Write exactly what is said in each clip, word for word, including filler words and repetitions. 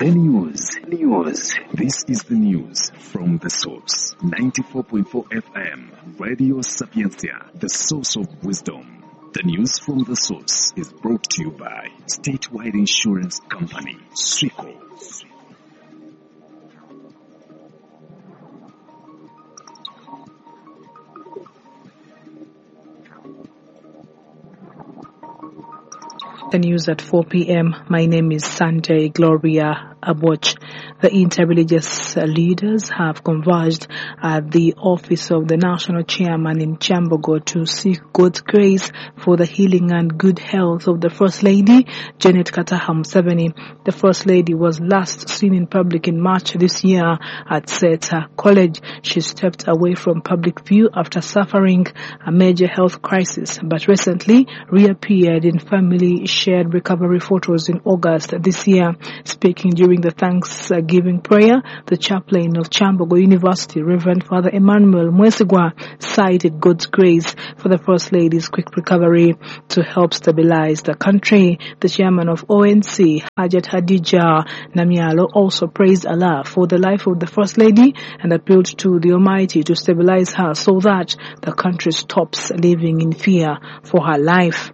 The news, news. This is the news from the source. ninety-four point four F M, Radio Sapiencia, the source of wisdom. The news from the source is brought to you by Statewide Insurance Company, Swico. The news at four p.m. My name is Sanjay Gloria Aboch. The interreligious leaders have converged at the office of the national chairman in Kyambogo to seek God's grace for the healing and good health of the First Lady, Janet Kataha Museveni. The First Lady was last seen in public in March this year at Seta College. She stepped away from public view after suffering a major health crisis, but recently reappeared in family shared recovery photos in August this year. Speaking during the Thanksgiving prayer, the chaplain of Kyambogo University, Reverend Father Emmanuel Mwesigwa, cited God's grace for the First Lady's quick recovery to help stabilize the country. The chairman of O N C, Hajat Hadija Namyalo, also praised Allah for the life of the First Lady and appealed to the Almighty to stabilize her so that the country stops living in fear for her life.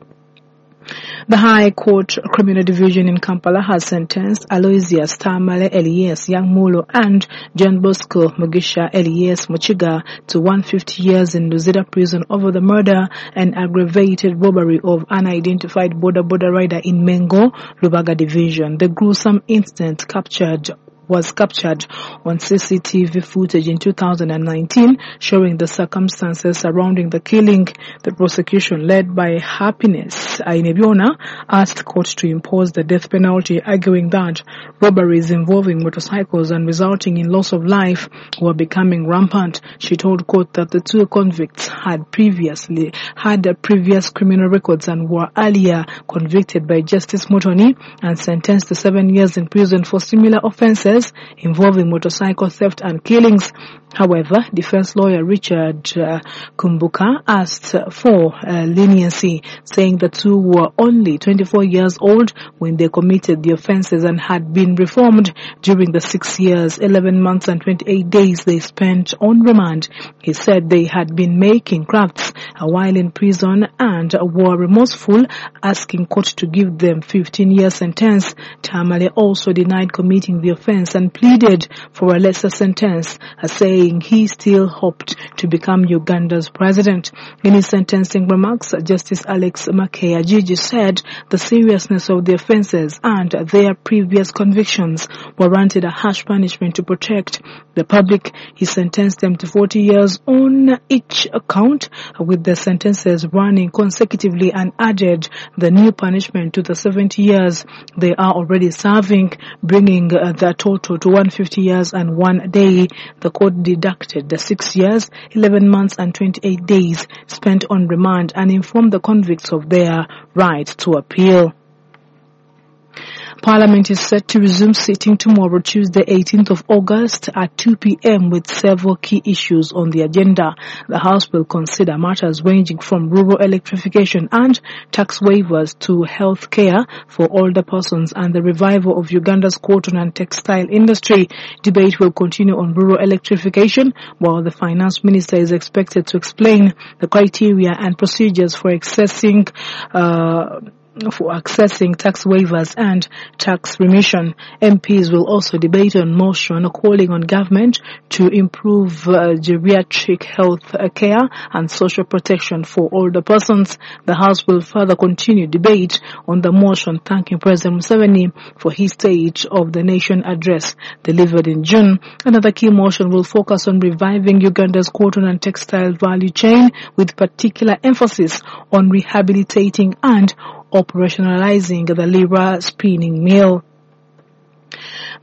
The High Court Criminal Division in Kampala has sentenced Aloysius Tamale Elias Youngmulo and John Bosco Mugisha Elias Mochiga to one hundred fifty years in Luzira prison over the murder and aggravated robbery of unidentified border border rider in Mengo, Lubaga Division. The gruesome incident captured was captured on C C T V footage in two thousand nineteen, showing the circumstances surrounding the killing. The prosecution, led by Happiness Ainebiona, asked court to impose the death penalty, arguing that robberies involving motorcycles and resulting in loss of life were becoming rampant. She told court that the two convicts had previously had previous criminal records and were earlier convicted by Justice Motoni and sentenced to seven years in prison for similar offences involving motorcycle theft and killings. However, defense lawyer Richard uh, Kumbuka asked for uh, leniency, saying the two were only twenty-four years old when they committed the offences and had been reformed during the six years, eleven months and twenty-eight days they spent on remand. He said they had been making crafts a while in prison and were remorseful, asking court to give them fifteen year sentence. Tamale also denied committing the offence and pleaded for a lesser sentence, saying he still hoped to become Uganda's president. In his sentencing remarks, Justice Alex Makeya Gigi said the seriousness of the offences and their previous convictions warranted a harsh punishment to protect the public. He sentenced them to forty years on each count, with the sentences running consecutively, and added the new punishment to the seventy years they are already serving, bringing uh, the total to one hundred fifty years and one day. The court deducted the six years, eleven months and twenty-eight days spent on remand and informed the convicts of their right to appeal. Parliament is set to resume sitting tomorrow, Tuesday, eighteenth of August at two p.m. with several key issues on the agenda. The House will consider matters ranging from rural electrification and tax waivers to health care for older persons and the revival of Uganda's cotton and textile industry. Debate will continue on rural electrification, while the finance minister is expected to explain the criteria and procedures for accessing uh for accessing tax waivers and tax remission. M Ps will also debate on motion calling on government to improve uh, geriatric health care and social protection for older persons. The House will further continue debate on the motion thanking President Museveni for his State of the Nation address delivered in June. Another key motion will focus on reviving Uganda's cotton and textile value chain, with particular emphasis on rehabilitating and operationalizing the Lira spinning mill.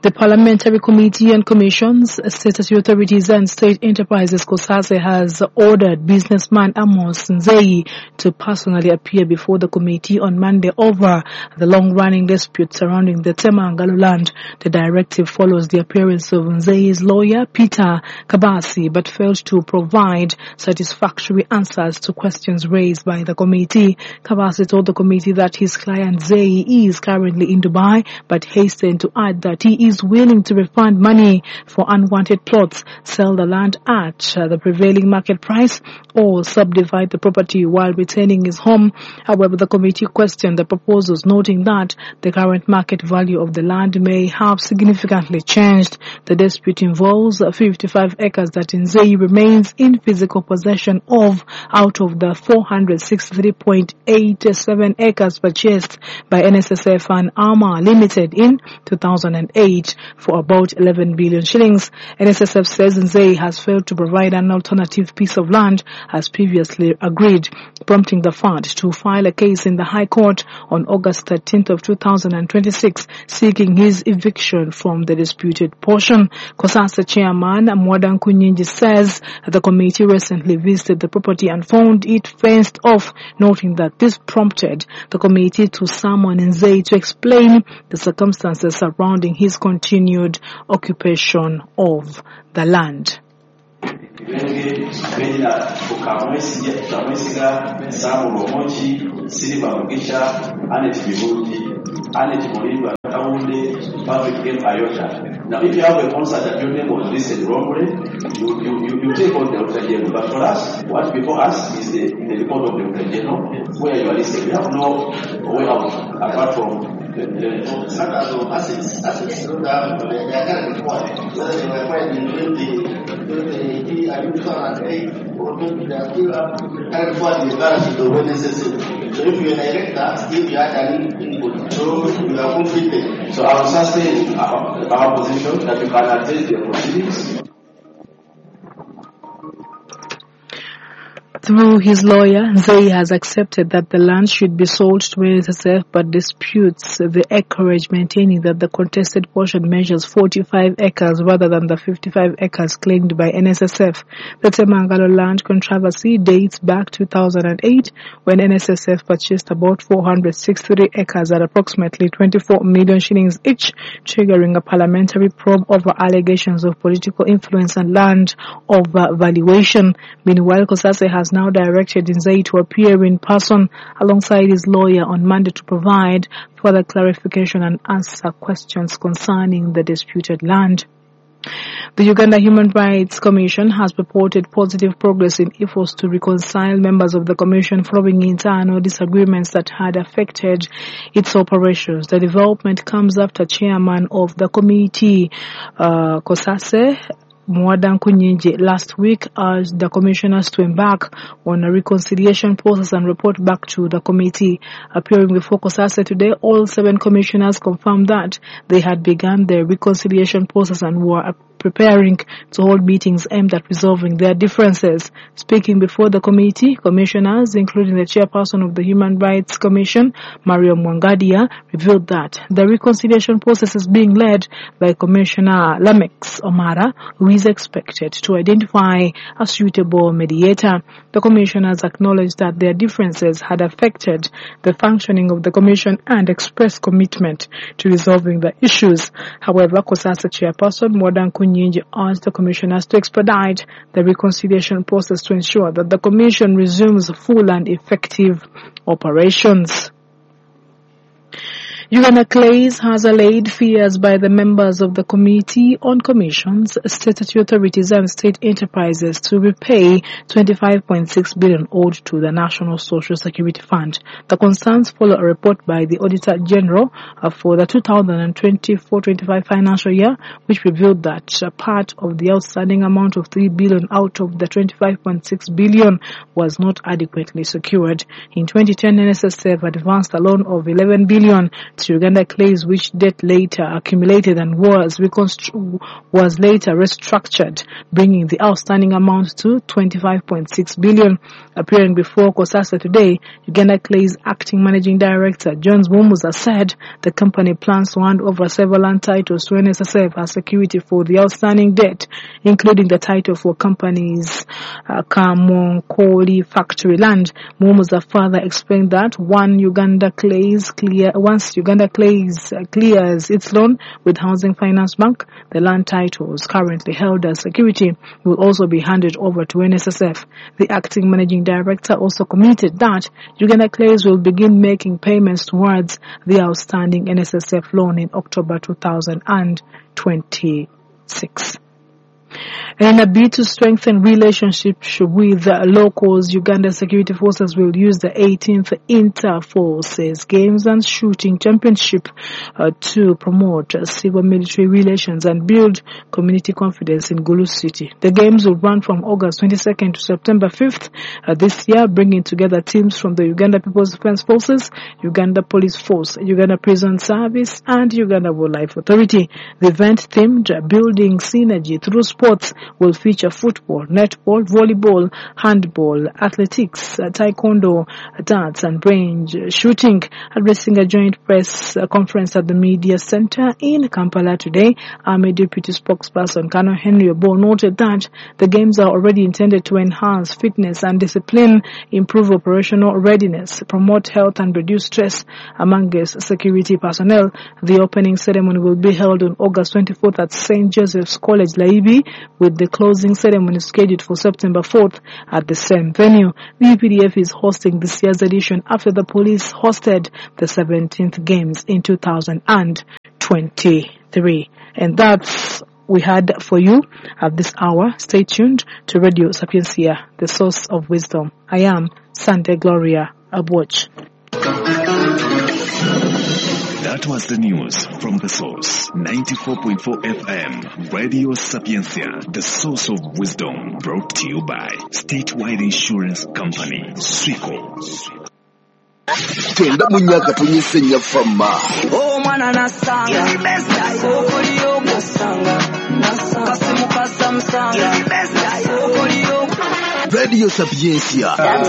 The Parliamentary Committee on Commissions, Statutory Authorities and State Enterprises COSASE has ordered businessman Amos Nzei to personally appear before the committee on Monday over the long-running dispute surrounding the Temangalo land. The directive follows the appearance of Nzei's lawyer, Peter Kabasi, but failed to provide satisfactory answers to questions raised by the committee. Kabasi told the committee that his client Nzei is currently in Dubai, but hastened to add that he is willing to refund money for unwanted plots, sell the land at uh, the prevailing market price, or subdivide the property while retaining his home. However, the committee questioned the proposals, noting that the current market value of the land may have significantly changed. The dispute involves fifty-five acres that Nzei remains in physical possession of out of the four hundred sixty-three point eight seven acres purchased by N S S F and Armour Limited in two thousand eight for about eleven billion shillings. N S S F says Nzei has failed to provide an alternative piece of land as previously agreed, prompting the fund to file a case in the High Court on August thirteenth of two thousand twenty-six, seeking his eviction from the disputed portion. COSASE chairman Mwadan Kunyinji says the committee recently visited the property and found it fenced off, noting that this prompted the committee to summon Nzei to explain the circumstances surrounding his continued occupation of the land. Now, if you have a concert that your name was listed wrongly, you, you, you, you take on the Doctor General. But for us, what before us is the, in the report of the Doctor General, where you are listed. We have no way out apart from the, the assets. Assets don't have, they are kind of report. Whether they were acquired in twenty thousand eight or twenty, they are still kind of report in the balance sheet of when necessary. So if you elect that, if you actually input, so you are completed. So I will sustain our, our position that you can attend the proceedings. Through his lawyer, Nzei has accepted that the land should be sold to N S S F but disputes the acreage, maintaining that the contested portion measures forty-five acres rather than the fifty-five acres claimed by N S S F. The Temangalo land controversy dates back two thousand eight when N S S F purchased about four hundred sixty-three acres at approximately twenty-four million shillings each, triggering a parliamentary probe over allegations of political influence and land overvaluation. Meanwhile, COSASE has now directed Nzei to appear in person alongside his lawyer on Monday to provide further clarification and answer questions concerning the disputed land. The Uganda Human Rights Commission has reported positive progress in efforts to reconcile members of the Commission following internal disagreements that had affected its operations. The development comes after chairman of the committee, uh, COSASE, Mwadan Kunyinji, last week urged the commissioners to embark on a reconciliation process and report back to the committee. Appearing before COSASE today, all seven commissioners confirmed that they had begun the reconciliation process and were preparing to hold meetings aimed at resolving their differences. Speaking before the committee, commissioners, including the chairperson of the Human Rights Commission, Mario Mwangadia, revealed that the reconciliation process is being led by Commissioner Lamex Omara, who is expected to identify a suitable mediator. The commissioners acknowledged that their differences had affected the functioning of the commission and expressed commitment to resolving the issues. However, COSASE chairperson Mwadan Kunyinji asked the commissioners to expedite the reconciliation process to ensure that the commission resumes full and effective operations. Uganda Clays has allayed fears by the members of the Committee on Commissions, Statutory Authorities and State Enterprises to repay twenty-five point six billion dollars owed to the National Social Security Fund. The concerns follow a report by the Auditor General for the two thousand twenty-four twenty-five financial year, which revealed that a part of the outstanding amount of three billion dollars out of the twenty-five point six billion dollars was not adequately secured. In twenty ten, N S S F advanced a loan of eleven billion dollars to Uganda Clays, which debt later accumulated and was reconstru- was later restructured, bringing the outstanding amount to twenty-five point six billion. Appearing before COSASA today, Uganda Clays acting managing director Jones Mumuza said the company plans to hand over several land titles to N S S F as security for the outstanding debt, including the title for company's uh, Kamonkoli factory land. Mumuza further explained that one Uganda Clays clear once Uganda Clays uh, clears its loan with Housing Finance Bank, the land titles currently held as security will also be handed over to N S S F. The acting managing director also committed that Uganda Clays will begin making payments towards the outstanding N S S F loan in October two thousand twenty-six. In a bid to strengthen relationships with uh, locals, Uganda security forces will use the eighteenth Inter-Forces Games and Shooting Championship uh, to promote uh, civil-military relations and build community confidence in Gulu City. The games will run from August twenty-second to September fifth uh, this year, bringing together teams from the Uganda People's Defense Forces, Uganda Police Force, Uganda Prison Service, and Uganda Wildlife Authority. The event themed uh, Building Synergy Through Sports will feature football, netball, volleyball, handball, athletics, uh, taekwondo, darts and range shooting. Addressing a joint press uh, conference at the Media Center in Kampala today, Army Deputy Spokesperson Colonel Henry Obo noted that the games are already intended to enhance fitness and discipline, improve operational readiness, promote health and reduce stress amongst security personnel. The opening ceremony will be held on August twenty-fourth at Saint Joseph's College, Laibi, with the closing ceremony scheduled for September fourth at the same venue. The U P D F is hosting this year's edition after the police hosted the seventeenth Games in two thousand twenty-three. And that's we had for you at this hour. Stay tuned to Radio Sapiencia, the source of wisdom. I am Sante Gloria Abwatch. That was the news from the source. ninety-four point four F M, Radio Sapiencia, the source of wisdom. Brought to you by Statewide Insurance Company, Swico. Tenda munyaka tunyisenya fama. Oh mwana nasanga. Okoliyo nasanga. Kasimu kasamsanga. Okoliyo. Radio Sapiencia.